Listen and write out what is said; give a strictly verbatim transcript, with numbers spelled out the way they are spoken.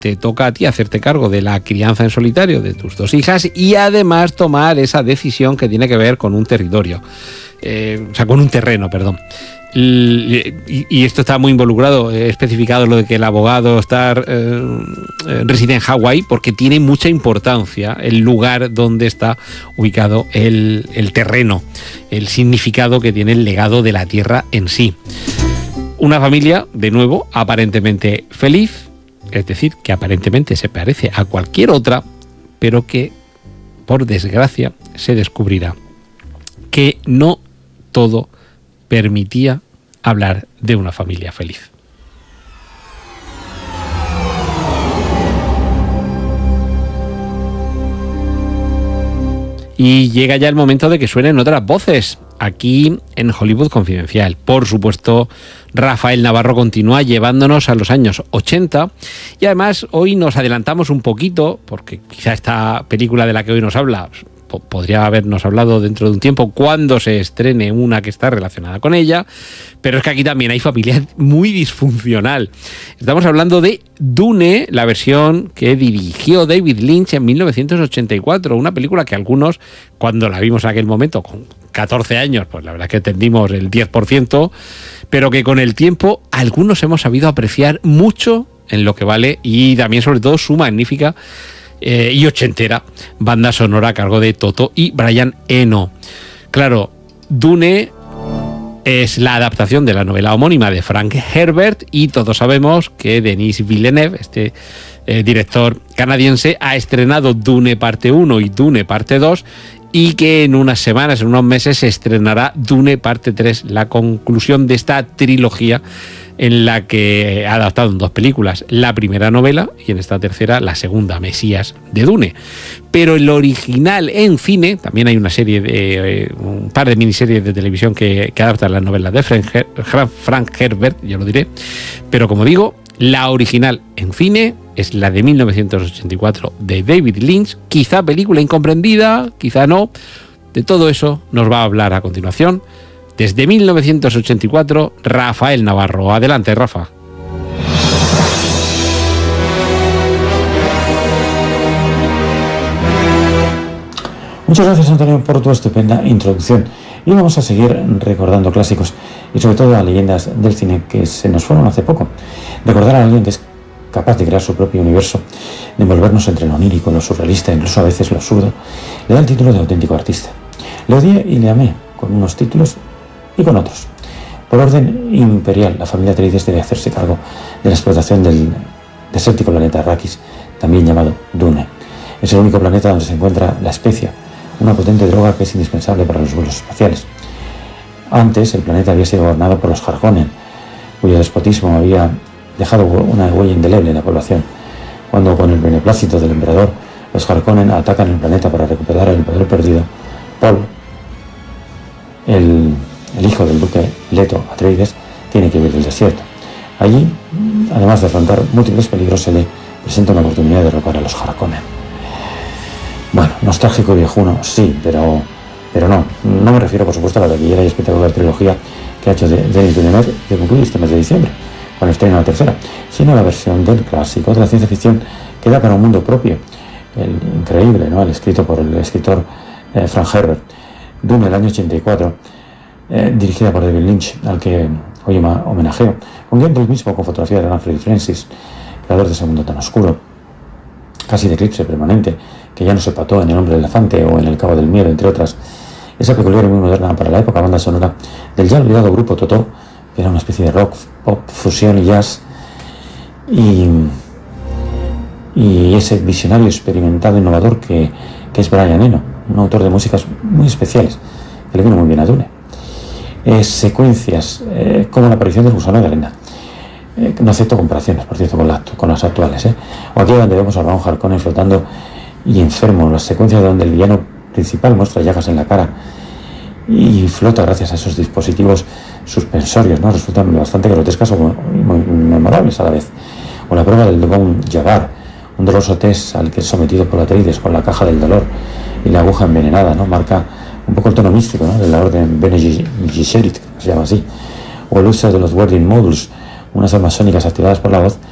te toca a ti hacerte cargo de la crianza en solitario de tus dos hijas y además tomar esa decisión que tiene que ver con un territorio, eh, o sea, con un terreno, perdón. Y, y esto está muy involucrado, eh, especificado lo de que el abogado está eh, reside en Hawái, porque tiene mucha importancia el lugar donde está ubicado el, el terreno, el significado que tiene el legado de la tierra en sí. Una familia, de nuevo, aparentemente feliz, es decir, que aparentemente se parece a cualquier otra, pero que, por desgracia, se descubrirá que no todo permitía hablar de una familia feliz. Y llega ya el momento de que suenen otras voces, aquí en Hollywood Confidencial. Por supuesto, Rafael Navarro continúa llevándonos a los años ochenta y además hoy nos adelantamos un poquito, porque quizá esta película de la que hoy nos habla podría habernos hablado dentro de un tiempo cuando se estrene una que está relacionada con ella, pero es que aquí también hay familia muy disfuncional. Estamos hablando de Dune, la versión que dirigió David Lynch en mil novecientos ochenta y cuatro, una película que algunos, cuando la vimos en aquel momento, con catorce años, pues la verdad es que entendimos el diez por ciento, pero que con el tiempo algunos hemos sabido apreciar mucho en lo que vale y también sobre todo su magnífica Eh, y ochentera banda sonora a cargo de Toto y Brian Eno. Claro, Dune es la adaptación de la novela homónima de Frank Herbert y todos sabemos que Denis Villeneuve, este eh, director canadiense, ha estrenado Dune parte uno y Dune parte dos y que en unas semanas, en unos meses, se estrenará Dune parte tres, la conclusión de esta trilogía en la que ha adaptado en dos películas, la primera novela y en esta tercera la segunda, Mesías de Dune. Pero el original en cine, también hay una serie de, eh, un par de miniseries de televisión que, que adaptan las novelas de Frank, Her- Frank Herbert, ya lo diré, pero como digo, la original en cine es la de mil novecientos ochenta y cuatro de David Lynch, quizá película incomprendida, quizá no. De todo eso nos va a hablar a continuación, desde mil novecientos ochenta y cuatro, Rafael Navarro. Adelante, Rafa. Muchas gracias, Antonio, por tu estupenda introducción. Y vamos a seguir recordando clásicos y sobre todo a leyendas del cine que se nos fueron hace poco. Recordar a alguien que es capaz de crear su propio universo, de envolvernos entre lo onírico, lo surrealista, incluso a veces lo absurdo, le da el título de auténtico artista. Le odié y le amé, con unos títulos y con otros. Por orden imperial, la familia Atreides debe hacerse cargo de la explotación del desértico planeta Arrakis, también llamado Dune. Es el único planeta donde se encuentra la especia, una potente droga que es indispensable para los vuelos espaciales. Antes, el planeta había sido gobernado por los Harkonnen, cuyo despotismo había dejado una huella indeleble en la población. Cuando, con el beneplácito del emperador, los Harkonnen atacan el planeta para recuperar el poder perdido, Paul, el, el hijo del duque Leto Atreides, tiene que huir del desierto. Allí, además de afrontar múltiples peligros, se le presenta una oportunidad de derrocar a los Harkonnen. Bueno, nostálgico y viejuno, sí, pero, pero no. No me refiero, por supuesto, a la taquillera y espectacular trilogía que ha hecho de Denis Villeneuve, que concluye este mes de diciembre, con el estreno de la tercera, sino la versión del clásico de la ciencia ficción que da para un mundo propio, el increíble, ¿no?, el escrito por el escritor eh, Frank Herbert, Dune, del año ochenta y cuatro, eh, dirigida por David Lynch, al que hoy homenajeo, con guión del mismo, con fotografía de Humphrey Francis, creador de Segundo Tan Oscuro, casi de eclipse permanente, que ya no se pató en El Hombre Elefante o en El Cabo del Miedo, entre otras. Esa peculiar y muy moderna para la época banda sonora del ya olvidado grupo Totó, que era una especie de rock, pop, fusión y jazz, y, y ese visionario experimentado, innovador que, que es Brian Eno, un autor de músicas muy especiales, que le vino muy bien a Dune. Eh, secuencias eh, como la aparición del gusano de arena. Eh, no acepto comparaciones, por cierto, con, la, con las actuales. ¿eh? O aquí donde vemos a Baron Harkonnen flotando y enfermo, las secuencias donde el villano principal muestra llagas en la cara y flota gracias a esos dispositivos suspensorios, ¿no? Resultan bastante grotescas o muy, muy memorables a la vez. O la prueba del Dogón Jabbar, un doloroso test al que es sometido por Atreides con la caja del dolor y la aguja envenenada, ¿no? Marca un poco el tono místico, ¿no?, de la orden Bene Gesserit, que se llama así. O el uso de los Wording Modules, unas armas sónicas activadas por la voz